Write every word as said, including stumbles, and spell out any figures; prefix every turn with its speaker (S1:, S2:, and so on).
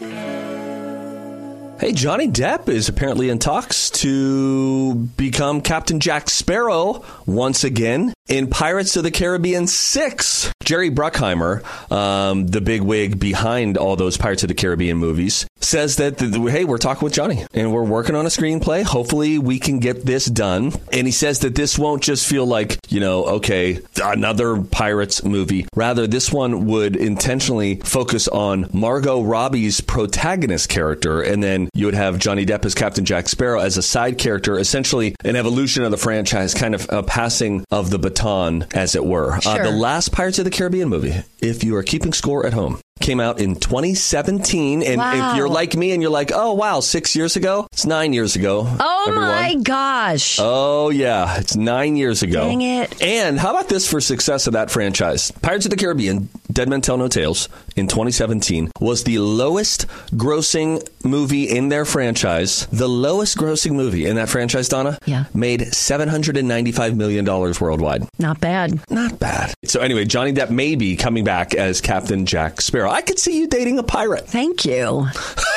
S1: Hey, Johnny Depp is apparently in talks to become Captain Jack Sparrow once again in Pirates of the Caribbean six. Jerry Bruckheimer, um, the big wig behind all those Pirates of the Caribbean movies, says that, the, hey, we're talking with Johnny and we're working on a screenplay. Hopefully we can get this done. And he says that this won't just feel like, you know, okay, another Pirates movie. Rather, this one would intentionally focus on Margot Robbie's protagonist character, and then you would have Johnny Depp as Captain Jack Sparrow as a side character, essentially an evolution of the franchise, kind of a passing of the baton, as it were.
S2: Sure.
S1: Uh, the last Pirates of the Caribbean movie, if you are keeping score at home, came out in twenty seventeen. And
S2: wow.
S1: if you're like me and you're like, oh, wow, six years ago, it's nine years ago.
S2: Oh,
S1: everyone.
S2: my gosh.
S1: Oh, yeah. It's nine years ago.
S2: Dang it.
S1: And how about this for success of that franchise? Pirates of the Caribbean, Dead Men Tell No Tales, in twenty seventeen was the lowest grossing movie in their franchise. The lowest grossing movie in that franchise, Donna,
S2: yeah.
S1: made seven hundred ninety-five million dollars worldwide.
S2: Not bad.
S1: Not bad. So anyway, Johnny Depp may be coming back as Captain Jack Sparrow. I could see you dating a pirate.
S2: Thank you.